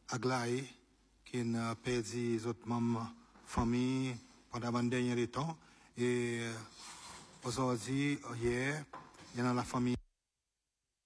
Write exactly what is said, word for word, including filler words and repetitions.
Aglaé, qui a perdu les autres membres famille pendant le dernier temps. Et aujourd'hui, hier, il y a la famille